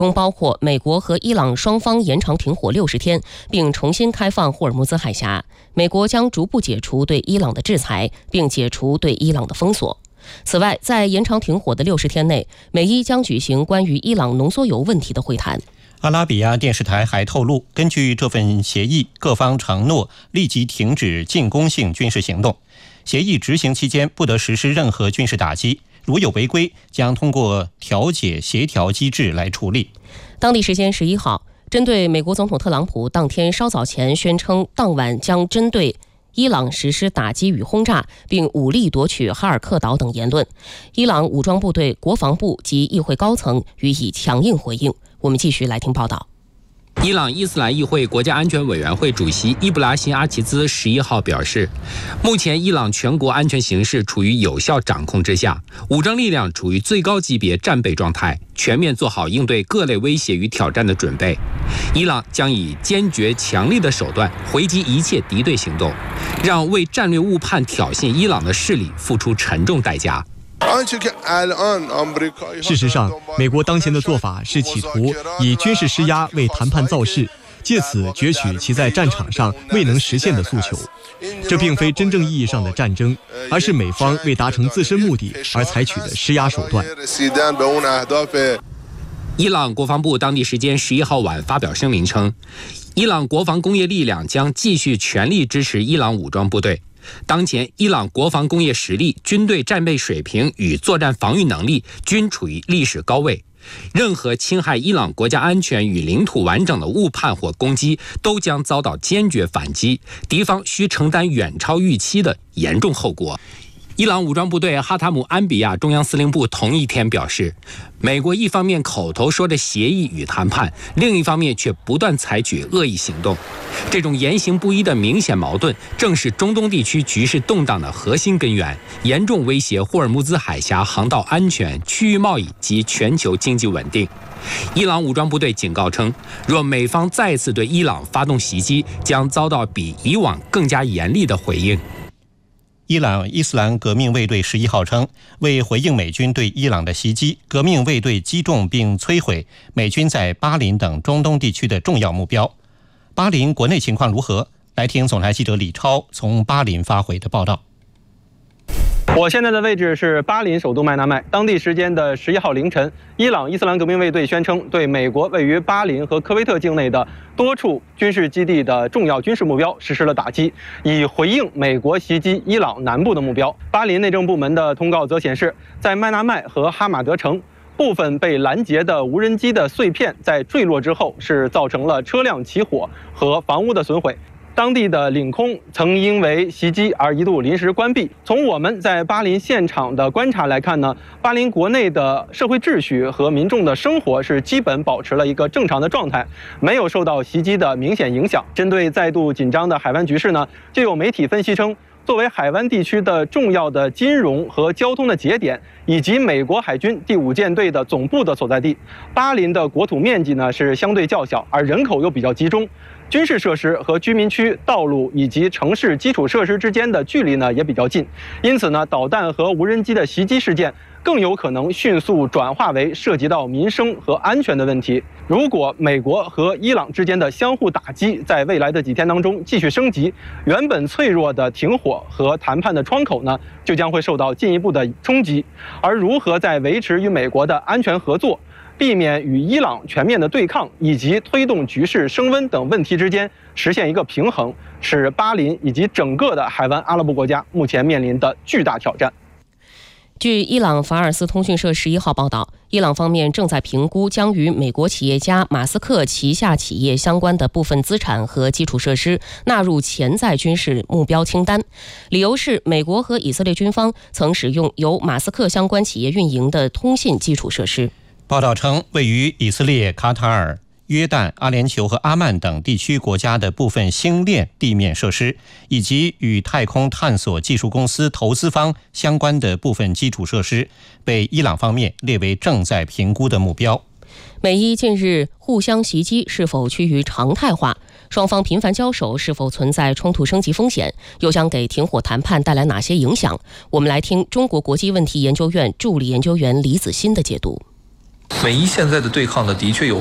中包括美国和伊朗双方延长停火60天，并重新开放霍尔木兹海峡。美国将逐步解除对伊朗的制裁，并解除对伊朗的封锁。此外，在延长停火的60天内，美伊将举行关于伊朗浓缩铀问题的会谈。 阿拉比亚电视台还透露，根据这份协议，各方承诺立即停止进攻性军事行动。协议执行期间不得实施任何军事打击，如有违规，将通过调解协调机制来处理。 当地时间11号，针对美国总统特朗普当天稍早前宣称当晚将针对伊朗实施打击与轰炸，并武力夺取哈尔克岛等言论，伊朗武装部队、国防部及议会高层予以强硬回应。我们继续来听报道。 伊朗伊斯兰议会国家安全委员会主席伊布拉辛阿齐兹11号表示，目前伊朗全国安全形势处于有效掌控之下，武装力量处于最高级别战备状态，全面做好应对各类威胁与挑战的准备。伊朗将以坚决强力的手段回击一切敌对行动，让为战略误判挑衅伊朗的势力付出沉重代价。 事实上，美国当前的做法是企图以军事施压为谈判造势，借此攫取其在战场上未能实现的诉求。这并非真正意义上的战争，而是美方为达成自身目的而采取的施压手段。 伊朗国防部当地时间11号晚发表声明称，伊朗国防工业力量将继续全力支持伊朗武装部队。当前，伊朗国防工业实力、军队战备水平与作战防御能力均处于历史高位。任何侵害伊朗国家安全与领土完整的误判或攻击，都将遭到坚决反击，敌方需承担远超预期的严重后果。伊朗武装部队哈塔姆安比亚中央司令部同一天表示，美国一方面口头说着协议与谈判，另一方面却不断采取恶意行动。这种言行不一的明显矛盾，正是中东地区局势动荡的核心根源，严重威胁霍尔木兹海峡航道安全、区域贸易及全球经济稳定。伊朗武装部队警告称，若美方再次对伊朗发动袭击，将遭到比以往更加严厉的回应。 伊朗伊斯兰革命卫队11号称，为回应美军对伊朗的袭击，革命卫队击中并摧毁美军在巴林等中东地区的重要目标。巴林国内情况如何？来听总台记者李超从巴林发回的报道。 我现在的位置是巴林首都麦纳麦。当地时间的11号凌晨，伊朗伊斯兰革命卫队宣称对美国位于巴林和科威特境内的多处军事基地的重要军事目标实施了打击，以回应美国袭击伊朗南部的目标。巴林内政部门的通告则显示，在麦纳麦和哈马德城，部分被拦截的无人机的碎片在坠落之后是造成了车辆起火和房屋的损毁。当地的领空曾因为袭击而一度临时关闭。从我们在巴林现场的观察来看呢，巴林国内的社会秩序和民众的生活是基本保持了一个正常的状态，没有受到袭击的明显影响。针对再度紧张的海湾局势呢，就有媒体分析称，作为海湾地区的重要的金融和交通的节点，以及美国海军第5舰队的总部的所在地，巴林的国土面积呢是相对较小，而人口又比较集中。军事设施和居民区、道路以及城市基础设施之间的距离呢也比较近，因此呢，导弹和无人机的袭击事件更有可能迅速转化为涉及到民生和安全的问题。如果美国和伊朗之间的相互打击在未来的几天当中继续升级，原本脆弱的停火和谈判的窗口呢，就将会受到进一步的冲击。而如何在维持与美国的安全合作、避免与伊朗全面的对抗以及推动局势升温等问题之间实现一个平衡，是巴林以及整个的海湾阿拉伯国家目前面临的巨大挑战。 据伊朗法尔斯通讯社11号报道，伊朗方面正在评估将与美国企业家马斯克旗下企业相关的部分资产和基础设施纳入潜在军事目标清单，理由是美国和以色列军方曾使用由马斯克相关企业运营的通信基础设施。 报道称，位于以色列、卡塔尔、约旦、阿联酋和阿曼等地区国家的部分星链地面设施，以及与太空探索技术公司投资方相关的部分基础设施，被伊朗方面列为正在评估的目标。 美伊近日互相袭击是否趋于常态化？双方频繁交手是否存在冲突升级风险？又将给停火谈判带来哪些影响？我们来听中国国际问题研究院助理研究员李子欣的解读。 美伊现在的对抗呢，的确有